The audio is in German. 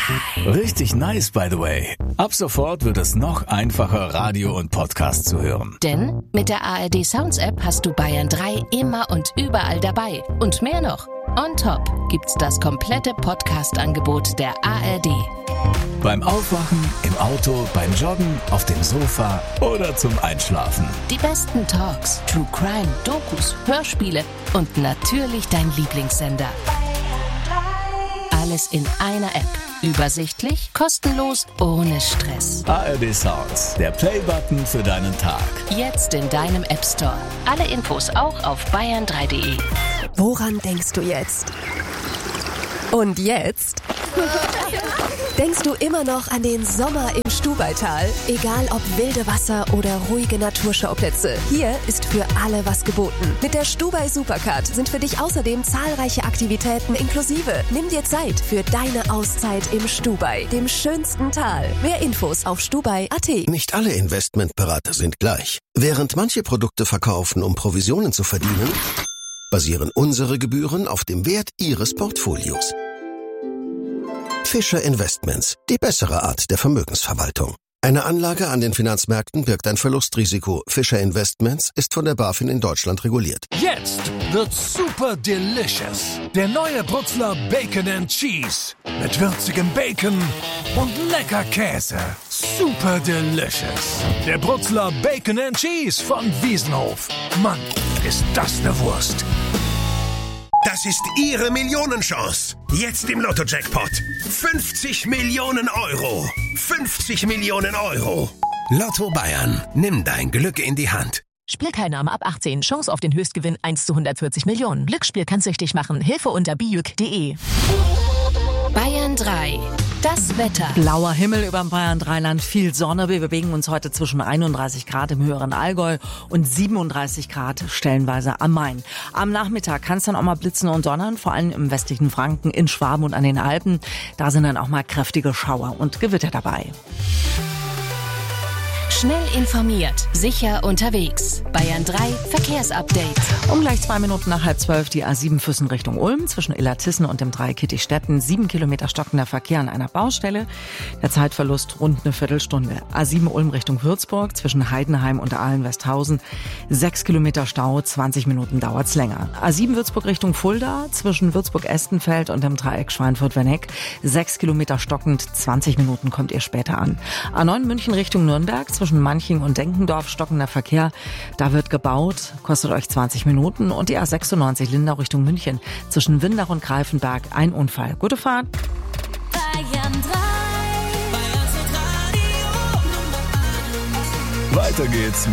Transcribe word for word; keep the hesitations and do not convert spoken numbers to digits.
Richtig nice, by the way. Ab sofort wird es noch einfacher, Radio und Podcast zu hören. Denn mit der A R D Sounds App hast du Bayern drei immer und überall dabei. Und mehr noch. On top gibt's das komplette Podcast-Angebot der A R D. Beim Aufwachen, im Auto, beim Joggen, auf dem Sofa oder zum Einschlafen. Die besten Talks, True Crime, Dokus, Hörspiele und natürlich dein Lieblingssender. Alles in einer App. Übersichtlich, kostenlos, ohne Stress. A R D Sounds, der Play-Button für deinen Tag. Jetzt in deinem App Store. Alle Infos auch auf bayern drei punkt de. Woran denkst du jetzt? Und jetzt? Denkst du immer noch an den Sommer im Stubaital? Egal ob wilde Wasser oder ruhige Naturschauplätze, hier ist für alle was geboten. Mit der Stubai Supercard sind für dich außerdem zahlreiche Aktivitäten inklusive. Nimm dir Zeit für deine Auszeit im Stubai, dem schönsten Tal. Mehr Infos auf stubai punkt at. Nicht alle Investmentberater sind gleich. Während manche Produkte verkaufen, um Provisionen zu verdienen, basieren unsere Gebühren auf dem Wert Ihres Portfolios. Fischer Investments, die bessere Art der Vermögensverwaltung. Eine Anlage an den Finanzmärkten birgt ein Verlustrisiko. Fischer Investments ist von der BaFin in Deutschland reguliert. Jetzt wird's super delicious. Der neue Brutzler Bacon and Cheese. Mit würzigem Bacon und lecker Käse. Super delicious. Der Brutzler Bacon and Cheese von Wiesenhof. Mann, ist das eine Wurst. Das ist Ihre Millionenchance. Jetzt im Lotto-Jackpot. fünfzig Millionen Euro. fünfzig Millionen Euro. Lotto Bayern. Nimm dein Glück in die Hand. Spielteilnahme ab achtzehn. Chance auf den Höchstgewinn eins zu hundertvierzig Millionen. Glücksspiel kann süchtig machen. Hilfe unter bijuk punkt de. Bayern drei. Das Wetter. Blauer Himmel über dem Bayern Dreiland, viel Sonne. Wir bewegen uns heute zwischen einunddreißig Grad im höheren Allgäu und siebenunddreißig Grad stellenweise am Main. Am Nachmittag kann es dann auch mal blitzen und donnern, vor allem im westlichen Franken, in Schwaben und an den Alpen. Da sind dann auch mal kräftige Schauer und Gewitter dabei. Schnell informiert, sicher unterwegs. Bayern drei Verkehrsupdate. Um gleich zwei Minuten nach halb zwölf die A sieben Füssen Richtung Ulm zwischen Illertissen und dem Dreieck Kittichstetten. Sieben Kilometer stockender Verkehr an einer Baustelle. Der Zeitverlust rund eine Viertelstunde. A sieben Ulm Richtung Würzburg zwischen Heidenheim und Ahlen-Westhausen. Sechs Kilometer Stau, zwanzig Minuten dauert's länger. A sieben Würzburg Richtung Fulda zwischen Würzburg-Estenfeld und dem Dreieck Schweinfurt-Wenneck. Sechs Kilometer stockend, zwanzig Minuten kommt ihr später an. A neun München Richtung Nürnberg zwischen Manching und Denkendorf stockender Verkehr. Da wird gebaut, kostet euch zwanzig Minuten. Und die A sechsundneunzig Lindau Richtung München zwischen Windach und Greifenberg ein Unfall. Gute Fahrt. Bayern drei. Weiter geht's